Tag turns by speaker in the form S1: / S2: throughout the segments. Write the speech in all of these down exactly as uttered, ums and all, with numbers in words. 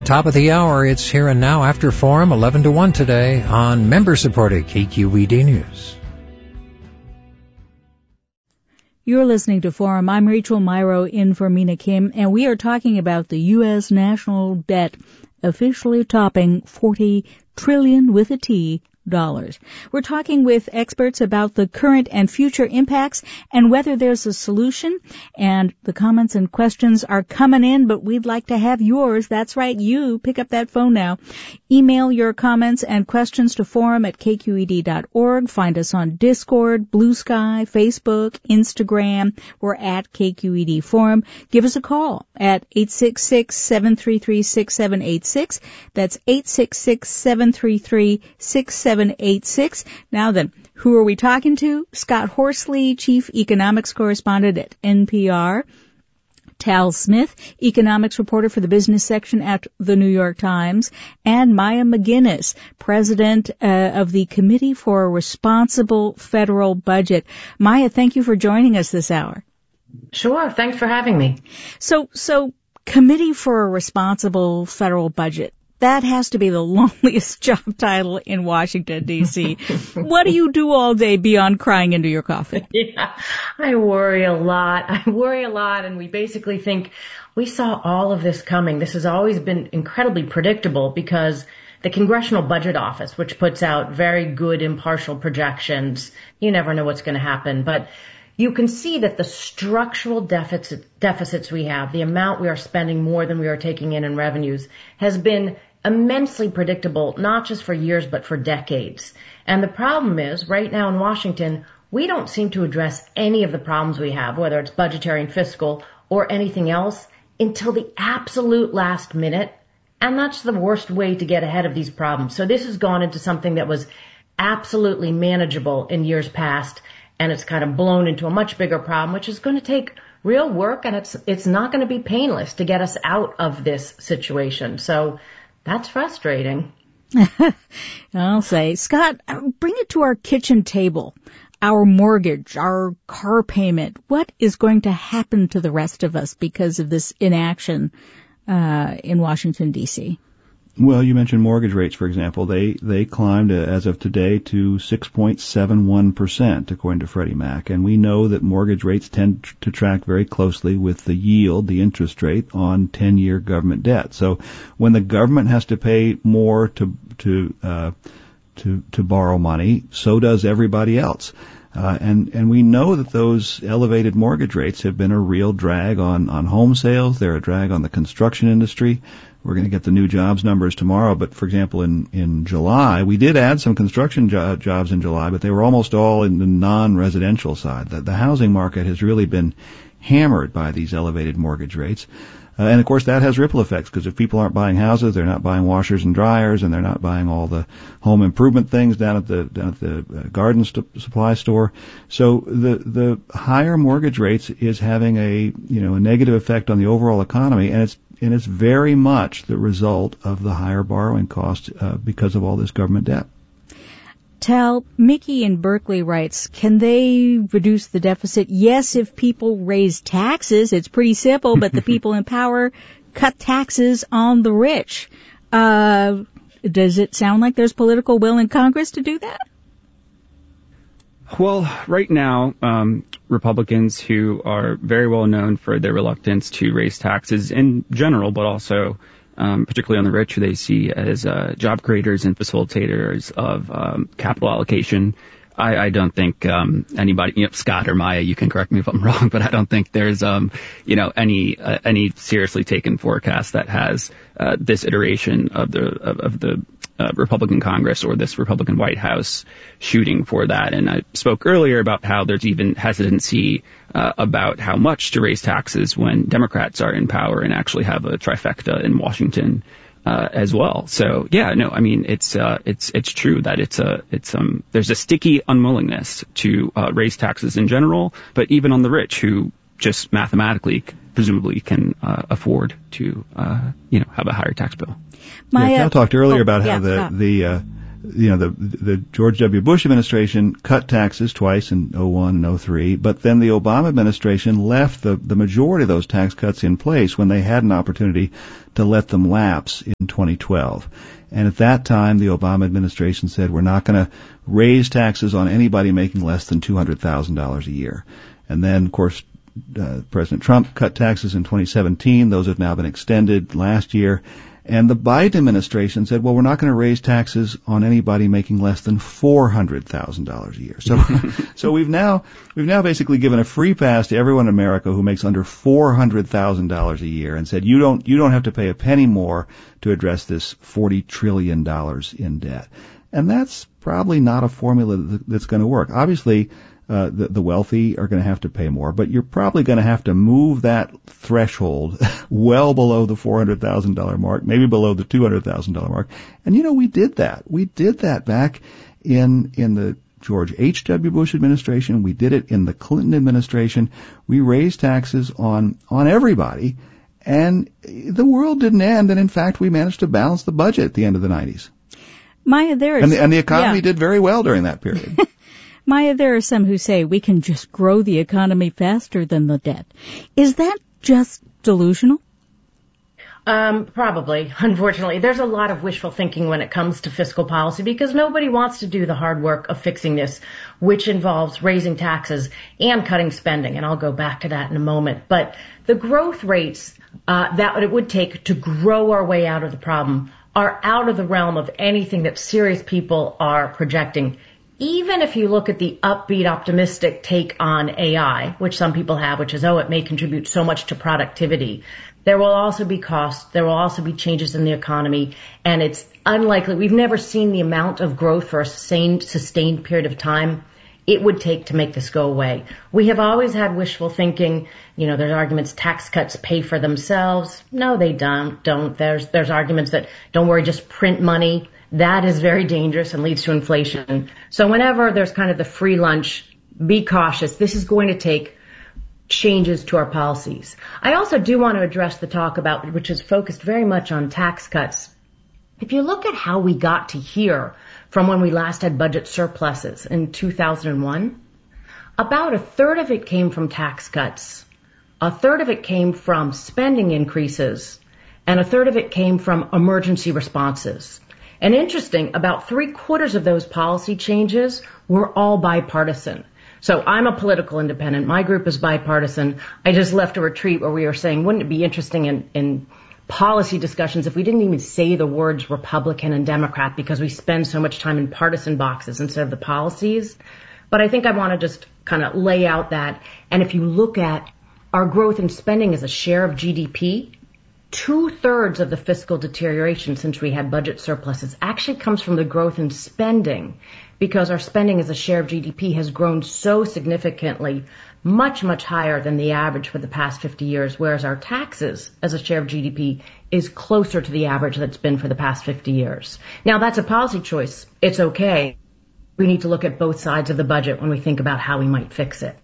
S1: top of the hour. It's Here and Now after Forum, eleven to one today on member-supported K Q E D News.
S2: You're listening to Forum. I'm Rachel Myrow in for Mina Kim, and we are talking about the U S national debt officially topping forty trillion with a T dollars. We're talking with experts about the current and future impacts and whether there's a solution. And the comments and questions are coming in, but we'd like to have yours. That's right, you. Pick up that phone now. Email your comments and questions to forum at k q e d dot org. Find us on Discord, Blue Sky, Facebook, Instagram. We're at K Q E D Forum. Give us a call at eight six six, seven three three, six seven eight six. That's eight six six, seven three three, six seven eight six. Now then, who are we talking to? Scott Horsley, Chief Economics Correspondent at N P R. Tal Smith, economics reporter for the business section at the New York Times, and Maya McGinnis, president uh, of the Committee for a Responsible Federal Budget. Maya, thank you for joining us this hour.
S3: Sure, thanks for having me.
S2: So, so Committee for a Responsible Federal Budget. That has to be the loneliest job title in Washington, D C What do you do all day beyond crying into your coffee?
S3: Yeah, I worry a lot. I worry a lot, and we basically think we saw all of this coming. This has always been incredibly predictable because the Congressional Budget Office, which puts out very good impartial projections, you never know what's going to happen, but you can see that the structural deficit, deficits we have, the amount we are spending more than we are taking in in revenues, has been immensely predictable, not just for years, but for decades. And the problem is, right now in Washington, we don't seem to address any of the problems we have, whether it's budgetary and fiscal or anything else, until the absolute last minute. And that's the worst way to get ahead of these problems. So this has gone into something that was absolutely manageable in years past, and it's kind of blown into a much bigger problem, which is going to take real work, and it's it's not going to be painless to get us out of this situation. So that's frustrating.
S2: I'll say, Scott, bring it to our kitchen table, our mortgage, our car payment. What is going to happen to the rest of us because of this inaction uh, in Washington, D C?
S4: Well, you mentioned mortgage rates, for example. They they climbed, uh, as of today, to six point seven one percent, according to Freddie Mac. And we know that mortgage rates tend tr- to track very closely with the yield, the interest rate, on ten-year government debt. So when the government has to pay more to to uh, to to borrow money, so does everybody else. Uh, and, and we know that those elevated mortgage rates have been a real drag on, on home sales. They're a drag on the construction industry. We're going to get the new jobs numbers tomorrow. But, for example, in, in July, we did add some construction jo- jobs in July, but they were almost all in the non-residential side. The, the housing market has really been hammered by these elevated mortgage rates. Uh, and, of course, that has ripple effects because if people aren't buying houses, they're not buying washers and dryers, and they're not buying all the home improvement things down at the down at the uh, garden st- supply store. So the the higher mortgage rates is having a you know a negative effect on the overall economy, and it's and it's very much the result of the higher borrowing costs uh, because of all this government debt.
S2: Tal, Mickey in Berkeley writes, can they reduce the deficit? Yes, if people raise taxes. It's pretty simple, but the people in power cut taxes on the rich. Uh, does it sound like there's political will in Congress to do that?
S5: Well, right now, um, Republicans who are very well known for their reluctance to raise taxes in general, but also Um, particularly on the rich, who they see as uh, job creators and facilitators of um, capital allocation. I, I don't think um, anybody, you know, Scott or Maya, you can correct me if I'm wrong, but I don't think there's, um, you know, any uh, any seriously taken forecast that has uh, this iteration of the of, of the uh, Republican Congress or this Republican White House shooting for that. And I spoke earlier about how there's even hesitancy uh, about how much to raise taxes when Democrats are in power and actually have a trifecta in Washington uh, as well. So yeah, no, I mean it's uh, it's it's true that it's a it's um there's a sticky unwillingness to uh, raise taxes in general, but even on the rich who just mathematically presumably can uh, afford to uh, you know have a higher tax bill.
S2: Maya,
S4: yeah, Cal talked earlier
S2: oh,
S4: about how
S2: yeah,
S4: the
S2: yeah.
S4: the uh, you know, the, the George W. Bush administration cut taxes twice in oh one and oh three, but then the Obama administration left the, the majority of those tax cuts in place when they had an opportunity to let them lapse in twenty twelve. And at that time, the Obama administration said, we're not going to raise taxes on anybody making less than two hundred thousand dollars a year. And then, of course, uh, President Trump cut taxes in twenty seventeen. Those have now been extended last year. And the Biden administration said, well, we're not going to raise taxes on anybody making less than four hundred thousand dollars a year. So, so we've now, we've now basically given a free pass to everyone in America who makes under four hundred thousand dollars a year and said, you don't, you don't have to pay a penny more to address this forty trillion dollars in debt. And that's probably not a formula that's going to work. Obviously, Uh, the, the wealthy are going to have to pay more, but you're probably going to have to move that threshold well below the four hundred thousand dollars mark, maybe below the two hundred thousand dollars mark. And you know, we did that. We did that back in, in the George H W. Bush administration. We did it in the Clinton administration. We raised taxes on, on everybody, and the world didn't end. And in fact, we managed to balance the budget at the end of the nineties.
S2: Maya, there is,
S4: and the, and the economy
S2: yeah.
S4: did very well during that period.
S2: Maya, there are some who say we can just grow the economy faster than the debt. Is that just delusional?
S3: Um, probably. Unfortunately, there's a lot of wishful thinking when it comes to fiscal policy because nobody wants to do the hard work of fixing this, which involves raising taxes and cutting spending. And I'll go back to that in a moment. But the growth rates uh, that it would take to grow our way out of the problem are out of the realm of anything that serious people are projecting. Even if you look at the upbeat, optimistic take on A I, which some people have, which is, oh, it may contribute so much to productivity, there will also be costs. There will also be changes in the economy. And it's unlikely. We've never seen the amount of growth for a sustained, sustained period of time it would take to make this go away. We have always had wishful thinking. You know, there's arguments tax cuts pay for themselves. No, they don't. Don't. There's, there's arguments that, don't worry, just print money. That is very dangerous and leads to inflation. So whenever there's kind of the free lunch, be cautious. This is going to take changes to our policies. I also do want to address the talk about, which is focused very much on tax cuts. If you look at how we got to here from when we last had budget surpluses in two thousand one, about a third of it came from tax cuts, a third of it came from spending increases, and a third of it came from emergency responses. And interesting, about three quarters of those policy changes were all bipartisan. So I'm a political independent. My group is bipartisan. I just left a retreat where we were saying, wouldn't it be interesting in, in policy discussions if we didn't even say the words Republican and Democrat because we spend so much time in partisan boxes instead of the policies? But I think I want to just kind of lay out that. And if you look at our growth in spending as a share of G D P, two-thirds of the fiscal deterioration since we had budget surpluses actually comes from the growth in spending because our spending as a share of G D P has grown so significantly, much, much higher than the average for the past fifty years, whereas our taxes as a share of G D P is closer to the average that's been for the past fifty years. Now, that's a policy choice. It's okay. We need to look at both sides of the budget when we think about how we might fix it.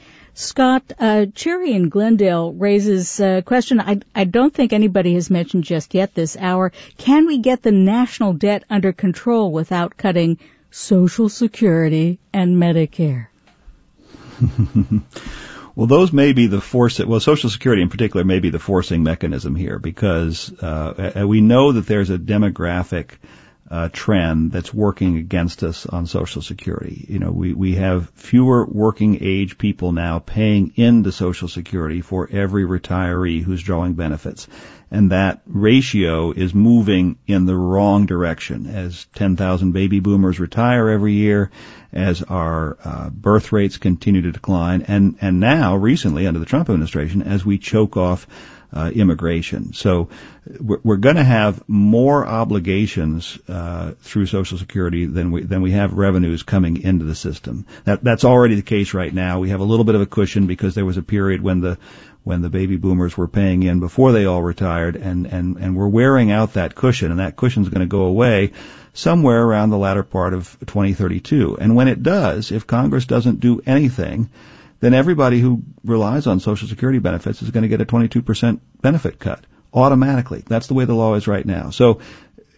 S2: Scott, uh, Cherry in Glendale raises a question I, I don't think anybody has mentioned just yet this hour. Can we get the national debt under control without cutting Social Security and Medicare?
S4: Well, those may be the force. Well, Social Security in particular may be the forcing mechanism here because uh, we know that there's a demographic Uh, trend that's working against us on Social Security. You know, we, we have fewer working age people now paying into Social Security for every retiree who's drawing benefits. And that ratio is moving in the wrong direction as ten thousand baby boomers retire every year, as our uh, birth rates continue to decline, and, and now, recently, under the Trump administration, as we choke off Uh, immigration. So we're, we're going to have more obligations uh, through Social Security than we than we have revenues coming into the system. That that's already the case right now. We have a little bit of a cushion because there was a period when the when the baby boomers were paying in before they all retired, and and and we're wearing out that cushion, and that cushion's going to go away somewhere around the latter part of twenty thirty-two. And when it does, if Congress doesn't do anything, then everybody who relies on Social Security benefits is going to get a twenty-two percent benefit cut automatically. That's the way the law is right now. So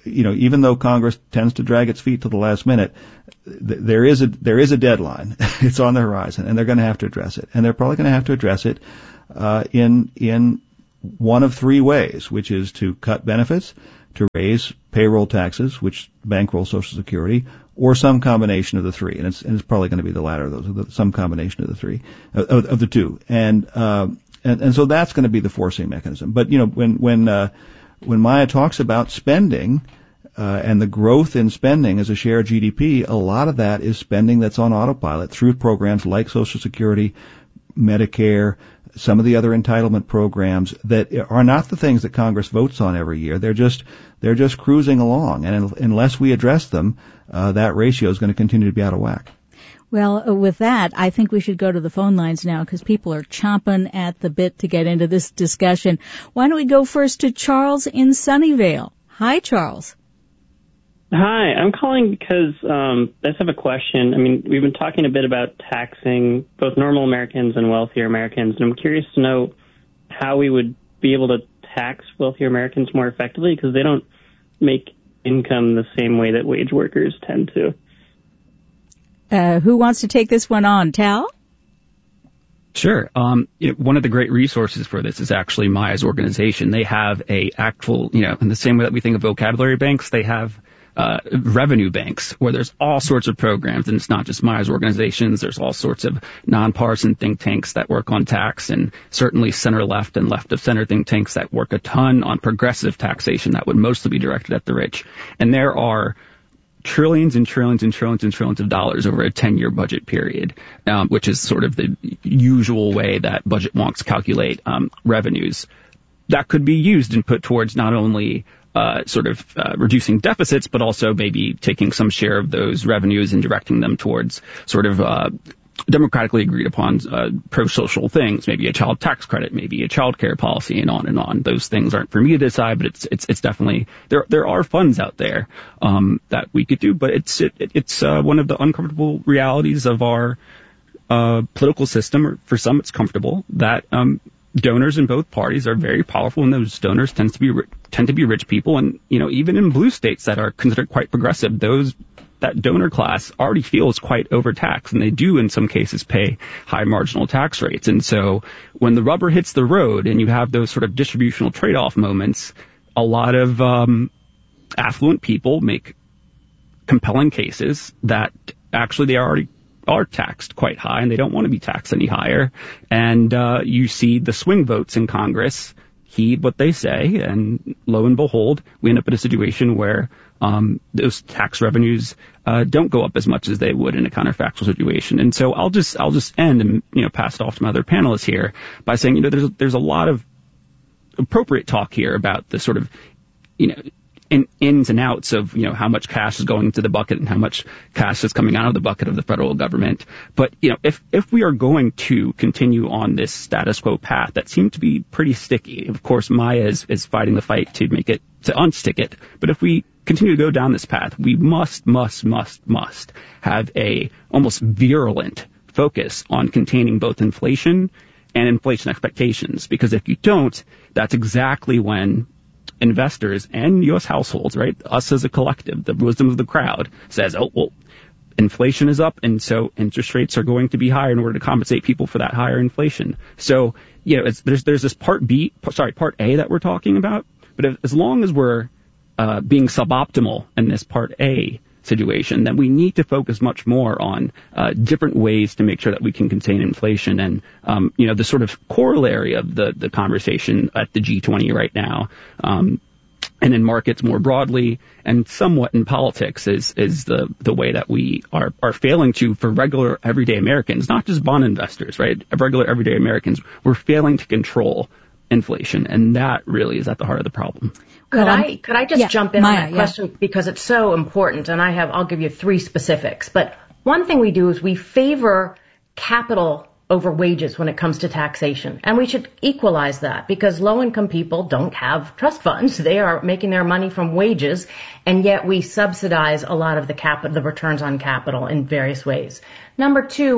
S4: you know, even though Congress tends to drag its feet to the last minute, th- there is a there is a deadline. It's on the horizon, and they're going to have to address it. And they're probably going to have to address it uh, in in one of three ways, which is to cut benefits, to raise payroll taxes, which bankroll Social Security, or some combination of the three. And it's, and it's probably going to be the latter of those, some combination of the three, of, of the two. And, uh, and, and so that's going to be the forcing mechanism. But, you know, when, when, uh, when Maya talks about spending, uh, and the growth in spending as a share of G D P, a lot of that is spending that's on autopilot through programs like Social Security, Medicare, some of the other entitlement programs that are not the things that Congress votes on every year. They're just they're just cruising along, and unless we address them, uh, that ratio is going to continue to be out of whack.
S2: Well, with that, I think we should go to the phone lines now because people are chomping at the bit to get into this discussion. Why don't we go first to Charles in Sunnyvale? Hi, Charles.
S6: Hi, I'm calling because um, I just have a question. I mean, we've been talking a bit about taxing both normal Americans and wealthier Americans, and I'm curious to know how we would be able to tax wealthier Americans more effectively because they don't make income the same way that wage workers tend to.
S2: Uh, who wants to take this one on? Tal?
S5: Sure. Um, you know, one of the great resources for this is actually Maya's organization. They have a actual, you know, in the same way that we think of vocabulary banks, they have Uh, revenue banks where there's all sorts of programs, and it's not just Maya's organizations. There's all sorts of nonpartisan think tanks that work on tax, and certainly center-left and left-of-center think tanks that work a ton on progressive taxation that would mostly be directed at the rich. And there are trillions and trillions and trillions and trillions of dollars over a ten-year budget period, um, which is sort of the usual way that budget wonks calculate um, revenues. That could be used and put towards not only Uh, sort of uh, reducing deficits, but also maybe taking some share of those revenues and directing them towards sort of uh, democratically agreed upon uh, pro-social things, maybe a child tax credit, maybe a child care policy, and on and on. Those things aren't for me to decide, but it's it's it's definitely there. There are funds out there um, that we could do, but it's it, it's uh, one of the uncomfortable realities of our uh, political system. Or for some, it's comfortable that um, donors in both parties are very powerful, and those donors tend to be tend to be rich people. And, you know, even in blue states that are considered quite progressive, those that donor class already feels quite overtaxed, and they do in some cases pay high marginal tax rates. And so when the rubber hits the road and you have those sort of distributional trade-off moments, a lot of um, affluent people make compelling cases that actually they already are taxed quite high and they don't want to be taxed any higher. And uh, you see the swing votes in Congress heed what they say, and lo and behold, we end up in a situation where um, those tax revenues uh, don't go up as much as they would in a counterfactual situation. And so I'll just I'll just end and you know pass it off to my other panelists here by saying you know there's there's a lot of appropriate talk here about the sort of you know in, ins and outs of you know how much cash is going into the bucket and how much cash is coming out of the bucket of the federal government. But you know if if we are going to continue on this status quo path that seemed to be pretty sticky, of course Maya is, is fighting the fight to make it to unstick it. But if we continue to go down this path, we must must must must have a almost virulent focus on containing both inflation and inflation expectations, because if you don't, that's exactly when investors and U S households, right, us as a collective, the wisdom of the crowd, says, oh, well, inflation is up, and so interest rates are going to be higher in order to compensate people for that higher inflation. So, you know, it's, there's there's this part B, sorry, part A that we're talking about, but if, as long as we're uh, being suboptimal in this part A situation, then we need to focus much more on uh, different ways to make sure that we can contain inflation. And, um, you know, the sort of corollary of the, the conversation at the G twenty right now, um, and in markets more broadly, and somewhat in politics, is is the, the way that we are, are failing to, for regular everyday Americans, not just bond investors, right, regular everyday Americans, we're failing to control inflation. And that really is at the heart of the problem.
S3: Could well, I could I just
S2: yeah,
S3: jump in
S2: Maya,
S3: on that question yeah. because it's so important, and I have I'll give you three specifics. But one thing we do is we favor capital over wages when it comes to taxation, and we should equalize that because low-income people don't have trust funds; they are making their money from wages, and yet we subsidize a lot of the capital, the returns on capital in various ways. Number two,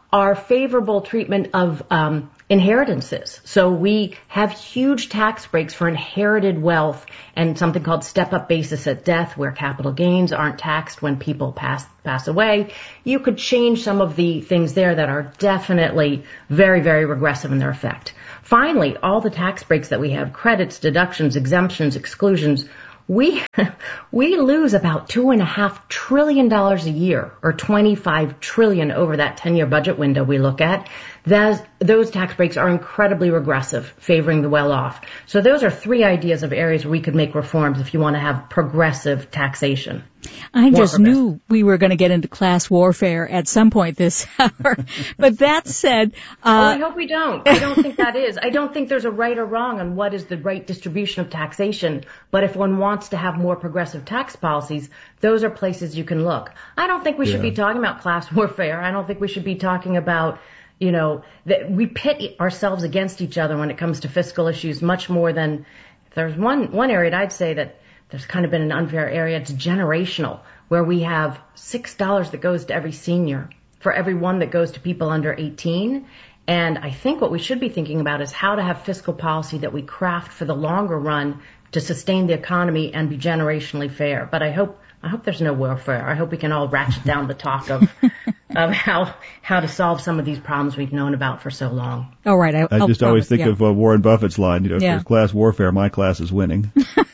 S3: are favorable treatment of um, inheritances. So we have huge tax breaks for inherited wealth and something called step-up basis at death, where capital gains aren't taxed when people pass pass away. You could change some of the things there that are definitely very, very regressive in their effect. Finally, all the tax breaks that we have, credits, deductions, exemptions, exclusions, we we lose about two and a half trillion dollars a year, or twenty-five trillion over that ten-year budget window we look at. Those, those tax breaks are incredibly regressive, favoring the well-off. So those are three ideas of areas where we could make reforms if you want to have progressive taxation.
S2: I just knew we were going to get into class warfare at some point this hour. But that said, uh,
S3: oh, I hope we don't. I don't think that is. I don't think there's a right or wrong on what is the right distribution of taxation. But if one wants to have more progressive tax policies, those are places you can look. I don't think we should
S4: Yeah.
S3: be talking about class warfare. I don't think we should be talking about, you know, that we pit ourselves against each other when it comes to fiscal issues much more than, if there's one, one area that I'd say that there's kind of been an unfair area, it's generational, where we have six dollars that goes to every senior for every one that goes to people under eighteen. And I think what we should be thinking about is how to have fiscal policy that we craft for the longer run to sustain the economy and be generationally fair. But I hope I hope there's no warfare. I hope we can all ratchet down the talk of of how how to solve some of these problems we've known about for so long.
S2: all right. I,
S4: I
S2: I'll
S4: just
S2: promise,
S4: always think
S2: yeah.
S4: of uh, Warren Buffett's line, you know, if
S2: Yeah.
S4: there's class warfare, my class is winning.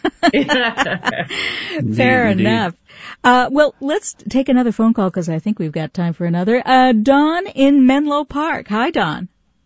S2: Fair
S5: Indeed.
S2: enough. Uh, well, let's take another phone call because I think we've got time for another. Uh, Dawn in Menlo Park. Hi, Dawn.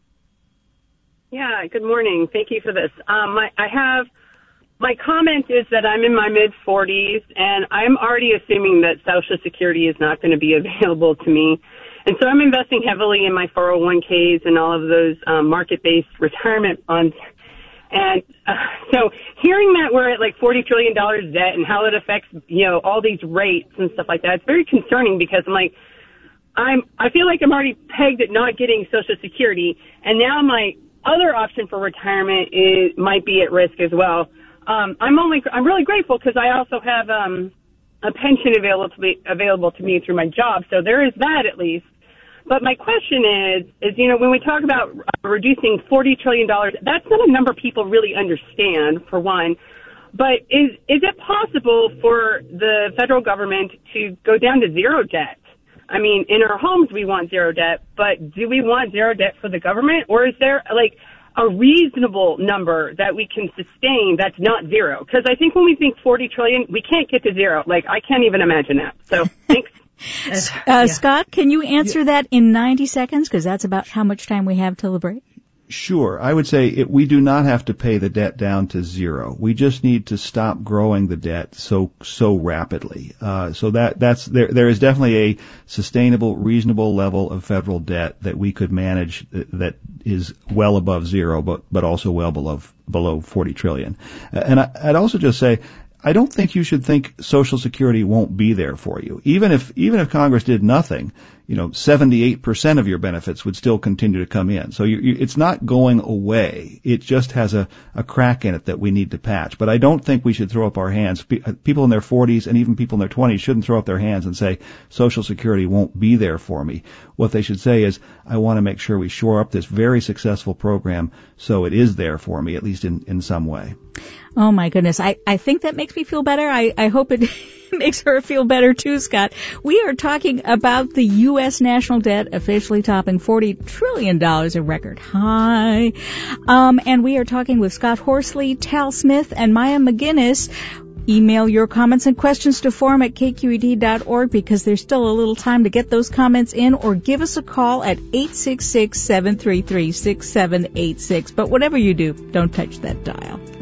S7: Yeah, good morning. Thank you for this. Um, my, I have, my comment is that I'm in my mid forties and I'm already assuming that Social Security is not going to be available to me. And so I'm investing heavily in my four oh one k's and all of those um, market-based retirement funds. And uh, so hearing that we're at like forty trillion dollars debt and how it affects, you know, all these rates and stuff like that, it's very concerning because I'm like, I'm, I feel like I'm already pegged at not getting Social Security. And now my other option for retirement is, might be at risk as well. Um, I'm only, I'm really grateful because I also have, um, a pension available to me, available to me through my job. So there is that at least. But my question is, is, you know, when we talk about uh, reducing forty trillion dollars, that's not a number people really understand, for one. But is, is it possible for the federal government to go down to zero debt? I mean, in our homes we want zero debt, but do we want zero debt for the government? Or is there, like, a reasonable number that we can sustain that's not zero? Because I think when we think forty trillion, we can't get to zero. Like, I can't even imagine that. So, thanks.
S2: Uh,
S3: Yeah.
S2: Scott, can you answer that in ninety seconds? Because that's about how much time we have till the break.
S4: Sure. I would say it, we do not have to pay the debt down to zero. We just need to stop growing the debt so so rapidly. Uh, so that that's there. There is definitely a sustainable, reasonable level of federal debt that we could manage that, that is well above zero, but but also well below below forty trillion. Uh, and I, I'd also just say, I don't think you should think Social Security won't be there for you. Even if even if Congress did nothing, you know, seventy-eight percent of your benefits would still continue to come in. So you, you, it's not going away. It just has a, a crack in it that we need to patch. But I don't think we should throw up our hands. People in their forties and even people in their twenties shouldn't throw up their hands and say, Social Security won't be there for me. What they should say is, I want to make sure we shore up this very successful program so it is there for me, at least in, in some way.
S2: Oh my goodness. I, I think that makes me feel better. I, I hope it makes her feel better too, Scott. We are talking about the U S national debt officially topping forty trillion dollars, a record high. Um, and we are talking with Scott Horsley, Tal Smith, and Maya McGinnis. Email your comments and questions to forum at k q e d dot org because there's still a little time to get those comments in, or give us a call at eight six six, seven three three, six seven eight six. But whatever you do, don't touch that dial.